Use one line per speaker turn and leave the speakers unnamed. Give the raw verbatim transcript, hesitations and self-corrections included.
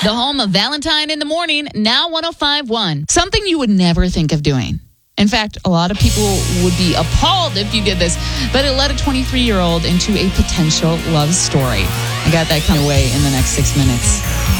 The home of Valentine in the Morning, now one oh five point one. Something you would never think of doing. In fact, a lot of people would be appalled if you did this, but it led a twenty-three-year-old into a potential love story. I got that kind of way in the next six minutes.